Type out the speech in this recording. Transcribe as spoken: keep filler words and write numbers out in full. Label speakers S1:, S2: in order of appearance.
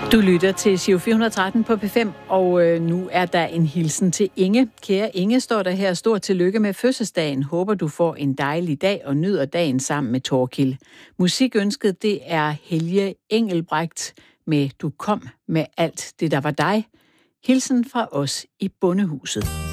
S1: Du lytter til Giro fire hundrede og tretten på P fem, og øh, nu er der en hilsen til Inge. Kære Inge, står der her, stort tillykke med fødselsdagen. Håber du får en dejlig dag og nyder dagen sammen med Torkild. Musikønsket, det er Helge Engelbrecht med Du kom med alt det, der var dig. Hilsen fra os i Bondehuset.